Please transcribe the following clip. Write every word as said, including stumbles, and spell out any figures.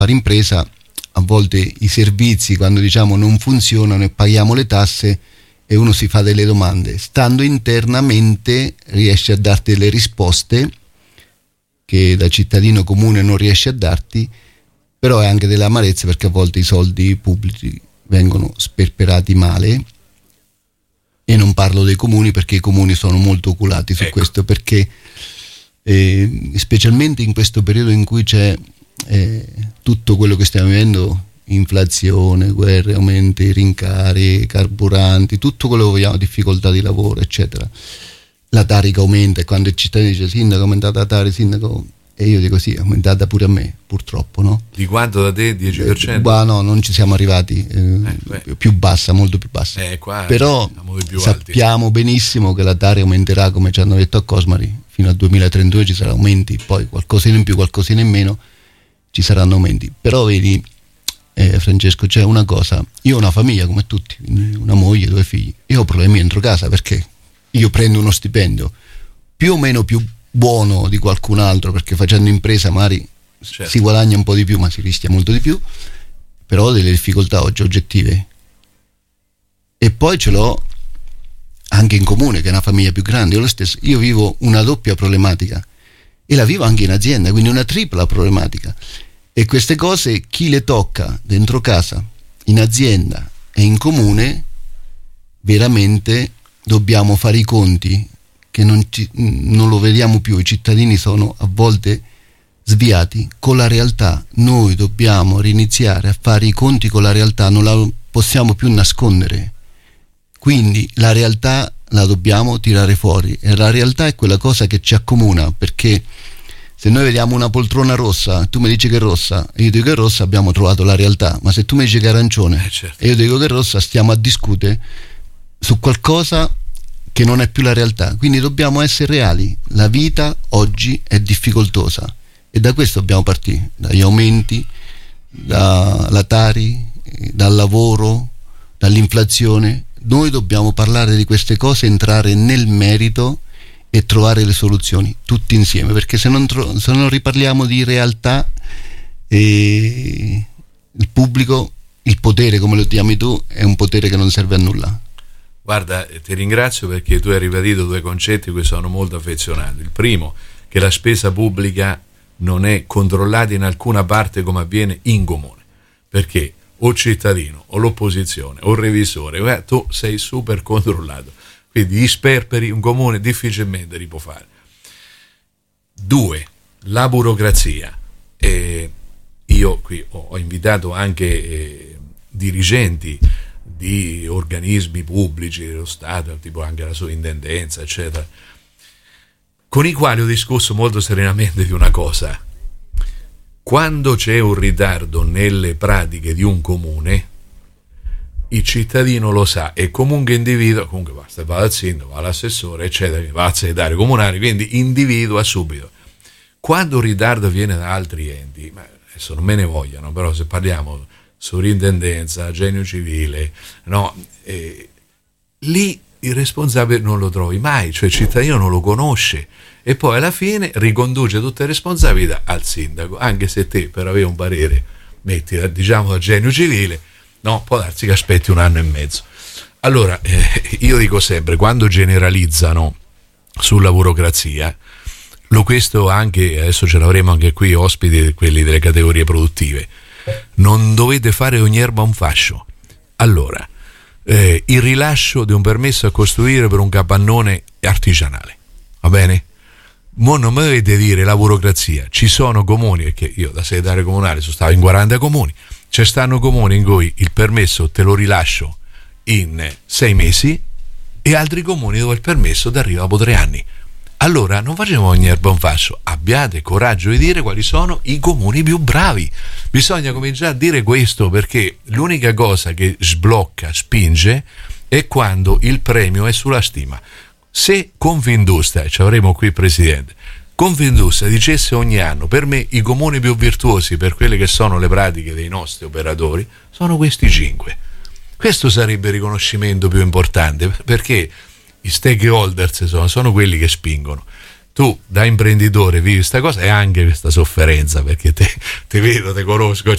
fare impresa, a volte i servizi, quando diciamo non funzionano e paghiamo le tasse, e uno si fa delle domande, stando internamente riesce a darti delle risposte che da cittadino comune non riesce a darti, però è anche delle amarezze, perché a volte i soldi pubblici vengono sperperati male. E non parlo dei comuni, perché i comuni sono molto oculati su ecco. questo, perché eh, specialmente in questo periodo in cui c'è eh, tutto quello che stiamo vivendo, inflazione, guerre, aumenti, rincari, carburanti, tutto quello che vogliamo, difficoltà di lavoro, eccetera. La Tari che aumenta, e quando il cittadino dice sindaco è aumentata la Tari, sindaco, e io dico sì, è aumentata pure a me, purtroppo, no? Di quanto da te? dieci per cento? Eh, no, non ci siamo arrivati, eh, eh, più bassa, molto più bassa. Eh, qua però più sappiamo alti. benissimo che la Tari aumenterà, come ci hanno detto a Cosmari, fino al duemilatrentadue ci saranno aumenti, poi qualcosina in più, qualcosina in meno, ci saranno aumenti. Però vedi, eh, Francesco, c'è una cosa, io ho una famiglia come tutti, una moglie, due figli, io ho problemi dentro casa, perché io prendo uno stipendio più o meno più buono di qualcun altro, perché facendo impresa magari certo. si guadagna un po' di più, ma si rischia molto di più, però ho delle difficoltà oggi oggettive. E poi ce l'ho anche in comune, che è una famiglia più grande. Io lo stesso, io vivo una doppia problematica e la vivo anche in azienda, quindi una tripla problematica. E queste cose chi le tocca dentro casa, in azienda e in comune, veramente dobbiamo fare i conti, che non, ci, non lo vediamo più. I cittadini sono a volte sviati con la realtà. Noi dobbiamo riniziare a fare i conti con la realtà, non la possiamo più nascondere. Quindi la realtà la dobbiamo tirare fuori, e la realtà è quella cosa che ci accomuna, perché se noi vediamo una poltrona rossa, tu mi dici che è rossa e io dico che è rossa, abbiamo trovato la realtà. Ma se tu mi dici che è arancione eh certo. e io dico che è rossa, stiamo a discutere su qualcosa che non è più la realtà. Quindi dobbiamo essere reali. La vita oggi è difficoltosa e da questo dobbiamo partire, dagli aumenti, dalla Tari, dal lavoro, dall'inflazione. Noi dobbiamo parlare di queste cose, entrare nel merito e trovare le soluzioni tutti insieme, perché se non, tro- se non riparliamo di realtà, eh, il pubblico, il potere come lo chiami tu, è un potere che non serve a nulla. Guarda, ti ringrazio perché tu hai ribadito due concetti a cui sono molto affezionato. Il primo, che la spesa pubblica non è controllata in alcuna parte come avviene in comune, perché o il cittadino o l'opposizione o il revisore, eh, tu sei super controllato, quindi gli sperperi un comune difficilmente li può fare. Due, la burocrazia. Eh, io qui ho, ho invitato anche eh, dirigenti di organismi pubblici dello Stato, tipo anche la sovrintendenza, eccetera, con i quali ho discusso molto serenamente di una cosa: quando c'è un ritardo nelle pratiche di un comune, il cittadino lo sa e comunque individua, comunque basta, va al sindaco, va all'assessore, eccetera, va al segretario comunale, quindi individua subito. Quando un ritardo viene da altri enti, ma adesso non me ne vogliano, però se parliamo sovrintendenza, genio civile, no, eh, lì il responsabile non lo trovi mai, cioè il cittadino non lo conosce, e poi alla fine riconduce tutte le responsabilità al sindaco, anche se te per avere un parere metti, diciamo, da genio civile, no, può darsi che aspetti un anno e mezzo. Allora eh, io dico sempre, quando generalizzano sulla burocrazia, lo questo anche, adesso ce l'avremo anche qui ospiti, quelli delle categorie produttive, non dovete fare ogni erba un fascio. Allora, eh, il rilascio di un permesso a costruire per un capannone artigianale, va bene? Mo non mi dovete dire la burocrazia. Ci sono comuni, perché io da segretario comunale sono stato in quaranta comuni, ci stanno comuni in cui il permesso te lo rilascio in sei mesi e altri comuni dove il permesso ti arriva dopo tre anni. Allora non facciamo ogni erba un fascio, abbiate coraggio di dire quali sono i comuni più bravi. Bisogna cominciare a dire questo, perché l'unica cosa che sblocca, spinge, è quando il premio è sulla stima. Se Confindustria, ci avremo qui il presidente, Confindustria dicesse ogni anno: per me i comuni più virtuosi per quelle che sono le pratiche dei nostri operatori sono questi cinque, questo sarebbe il riconoscimento più importante, perché i stakeholders sono, sono quelli che spingono. tu da imprenditore vivi questa cosa e anche questa sofferenza, perché te, te vedo, te conosco,